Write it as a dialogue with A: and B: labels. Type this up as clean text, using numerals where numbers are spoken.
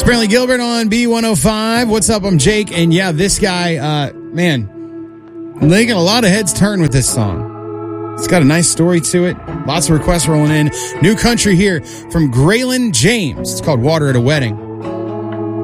A: Brantley Gilbert on B105. What's up? I'm Jake. And yeah, this guy, making a lot of heads turn with this song. It's got a nice story to it. Lots of requests rolling in. New country here from Graylin James. It's called Water at a Wedding.